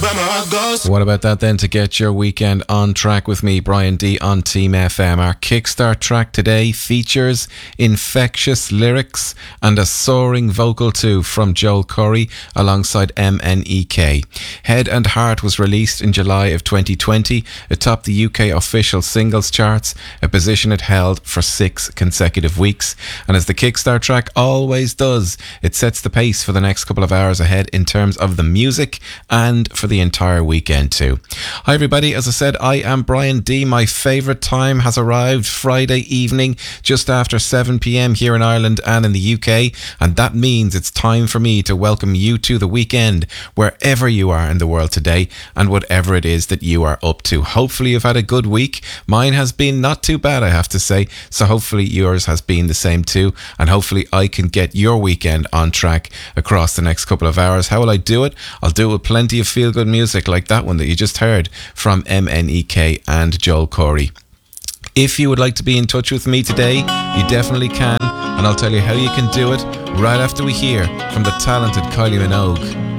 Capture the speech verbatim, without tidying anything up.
where my heart goes. What about that then to get your weekend on track with me, Brian D, on Team F M? Our Kickstart track today features infectious lyrics and a soaring vocal too from Joel Corry alongside M N E K. Head and Heart was released in July of twenty twenty. It topped the U K official singles charts, a position it held for six consecutive weeks. And as the Kickstart track always does, it sets the pace for the next couple of hours ahead in terms of the music and for the entire weekend too. Hi everybody, as I said, I am Brian D. My favourite time has arrived, Friday evening, just after seven p.m. here in Ireland and in the U K, and that means it's time for me to welcome you to the weekend, wherever you are in the world today and whatever it is that you are up to. Hopefully you've had a good week. Mine has been not too bad, I have to say, so hopefully yours has been the same too, and hopefully I can get your weekend on track across the next couple of hours. How will I do it? I'll do it with plenty of feel-good music like that one that you just heard from M N E K and Joel Corry. If you would like to be in touch with me today, you definitely can, and I'll tell you how you can do it right after we hear from the talented Kylie Minogue.